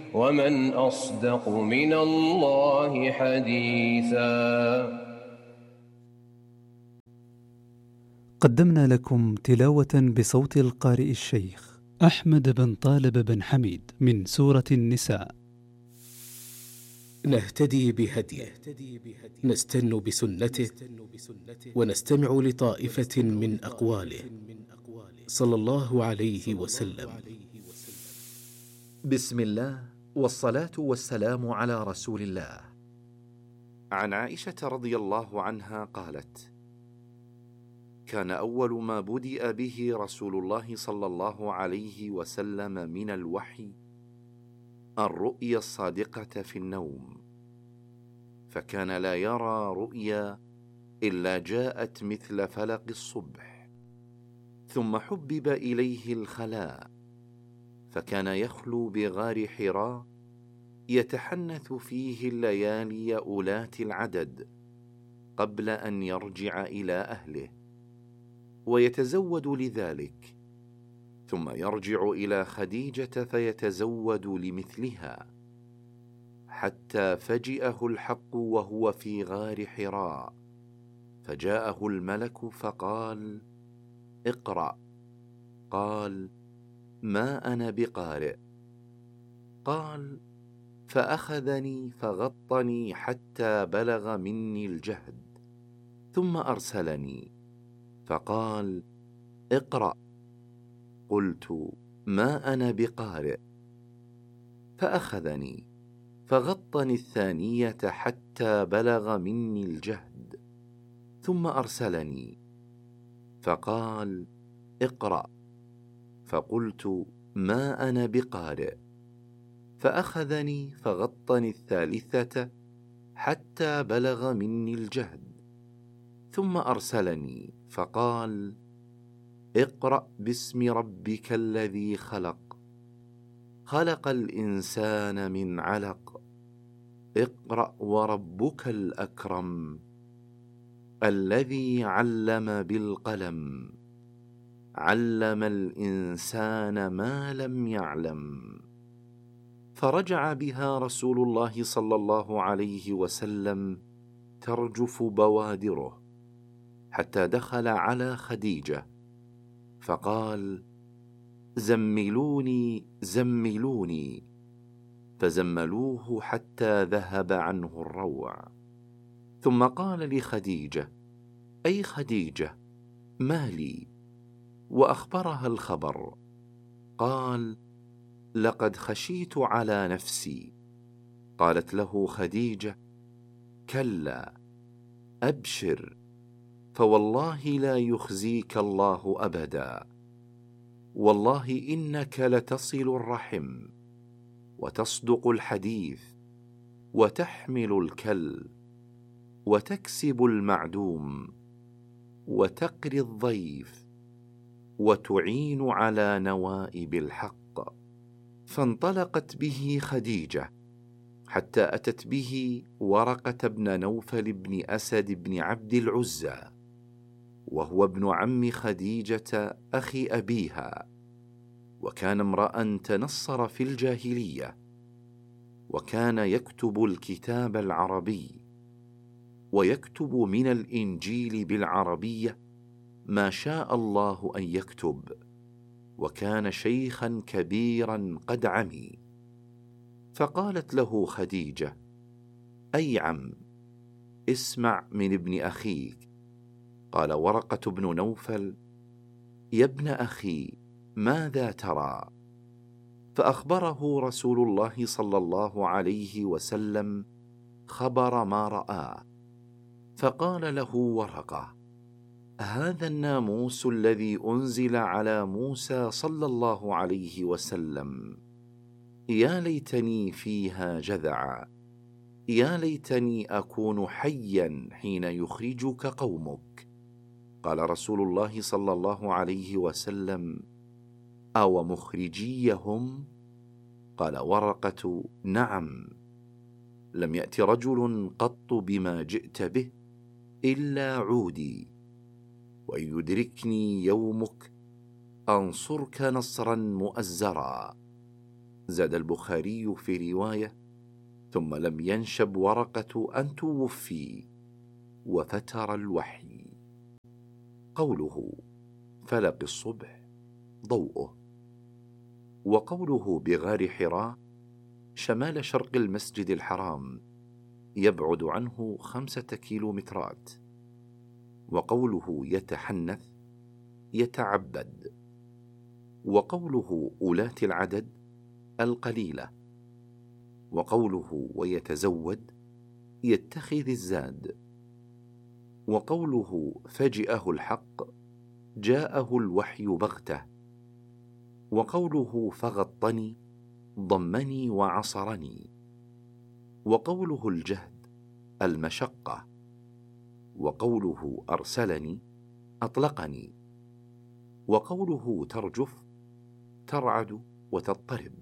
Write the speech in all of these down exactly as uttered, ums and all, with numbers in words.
ومن أصدق من الله حديثا. قدمنا لكم تلاوة بصوت القارئ الشيخ أحمد بن طالب بن حميد من سورة النساء. نهتدي بهديه، نستن بسنته، ونستمع لطائفة من أقواله صلى الله عليه وسلم. بسم الله والصلاة والسلام على رسول الله. عن عائشة رضي الله عنها قالت: كان أول ما بدأ به رسول الله صلى الله عليه وسلم من الوحي الرؤيا الصادقة في النوم، فكان لا يرى رؤيا إلا جاءت مثل فلق الصبح، ثم حبب إليه الخلاء، فكان يخلو بغار حراء يتحنث فيه الليالي أولات العدد قبل أن يرجع إلى أهله، ويتزود لذلك، ثم يرجع إلى خديجة فيتزود لمثلها، حتى فجئه الحق وهو في غار حراء، فجاءه الملك فقال: اقرأ. قال: ما أنا بقارئ. قال: فأخذني فغطني حتى بلغ مني الجهد، ثم أرسلني فقال: اقرأ. قلت: ما أنا بقارئ. فأخذني فغطني الثانية حتى بلغ مني الجهد، ثم أرسلني فقال: اقرأ. فقلت: ما أنا بقارئ. فأخذني فغطني الثالثة حتى بلغ مني الجهد، ثم أرسلني فقال: اقرأ باسم ربك الذي خلق، خلق الإنسان من علق، اقرأ وربك الأكرم، الذي علم بالقلم، علم الإنسان ما لم يعلم. فرجع بها رسول الله صلى الله عليه وسلم ترجف بوادره، حتى دخل على خديجة فقال: زملوني زملوني، فزملوه حتى ذهب عنه الروع. ثم قال لخديجة: أي خديجة، ما لي؟ وأخبرها الخبر. قال: لقد خشيت على نفسي. قالت له خديجة: كلا، أبشر، فوالله لا يخزيك الله أبدا، والله إنك لتصل الرحم، وتصدق الحديث، وتحمل الكل، وتكسب المعدوم، وتقري الضيف، وتعين على نوائب الحق. فانطلقت به خديجة حتى أتت به ورقة بن نوفل بن أسد بن عبد العزى، وهو ابن عم خديجة أخي أبيها، وكان امرأ تنصر في الجاهلية، وكان يكتب الكتاب العربي، ويكتب من الإنجيل بالعربية ما شاء الله أن يكتب، وكان شيخا كبيرا قد عمي. فقالت له خديجة: أي عم، اسمع من ابن أخيك. قال ورقة بن نوفل: يا ابن أخي، ماذا ترى؟ فأخبره رسول الله صلى الله عليه وسلم خبر ما رآه، فقال له ورقة: هذا الناموس الذي أنزل على موسى صلى الله عليه وسلم، يا ليتني فيها جذعا، يا ليتني أكون حيا حين يخرجك قومك. قال رسول الله صلى الله عليه وسلم: أو مخرجيهم؟ قال ورقة: نعم، لم يأت رجل قط بما جئت به إلا عودي، وإن يدركني يومك أنصرك نصرا مؤزرا. زاد البخاري في رواية: ثم لم ينشب ورقة أن توفي وفتر الوحي. قوله فلق الصبح ضوءه. وقوله بغار حراء شمال شرق المسجد الحرام يبعد عنه خمسة كيلومترات. وقوله يتحنث يتعبد. وقوله أولاة العدد القليلة. وقوله ويتزود يتخذ الزاد. وقوله فجئه الحق جاءه الوحي بغتة. وقوله فغطني ضمني وعصرني. وقوله الجهد المشقة. وقوله أرسلني أطلقني. وقوله ترجف ترعد وتضطرب.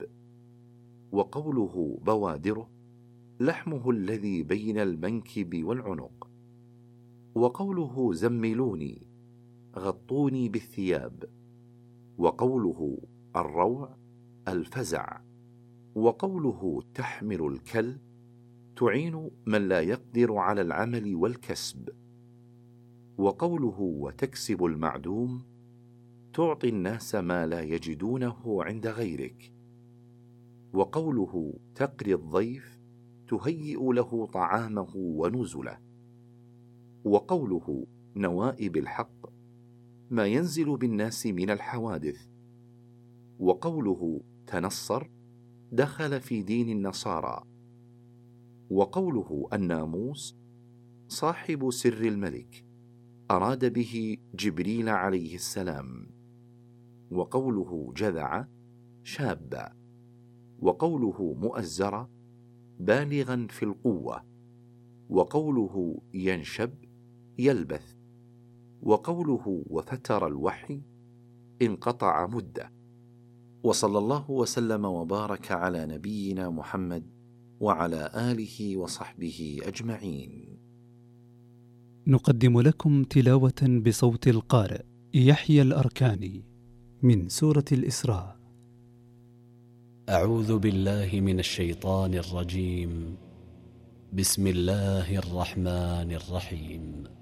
وقوله بوادره لحمه الذي بين المنكب والعنق. وقوله زملوني غطوني بالثياب. وقوله الروع الفزع. وقوله تحمل الكل تعين من لا يقدر على العمل والكسب. وقوله وتكسب المعدوم تعطي الناس ما لا يجدونه عند غيرك. وقوله تقري الضيف تهيئ له طعامه ونزله. وقوله نوائب الحق ما ينزل بالناس من الحوادث. وقوله تنصر دخل في دين النصارى. وقوله الناموس صاحب سر الملك أراد به جبريل عليه السلام. وقوله جذع شاب. وقوله مؤزر بالغا في القوة. وقوله ينشب يلبث. وقوله وفتر الوحي انقطع مدة. وصلى الله وسلم وبارك على نبينا محمد وعلى آله وصحبه أجمعين. نقدم لكم تلاوة بصوت القارئ يحيى الأركاني من سورة الإسراء. أعوذ بالله من الشيطان الرجيم. بسم الله الرحمن الرحيم.